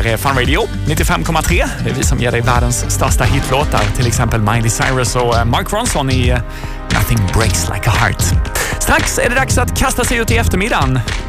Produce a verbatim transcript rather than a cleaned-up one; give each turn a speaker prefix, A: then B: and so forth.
A: här är Fun Radio nittiofem komma tre. Det är vi som ger dig världens största hitlåtar. Till exempel Miley Cyrus och Mark Ronson i Nothing Breaks Like a Heart. Strax är det dags att kasta sig ut i eftermiddagen.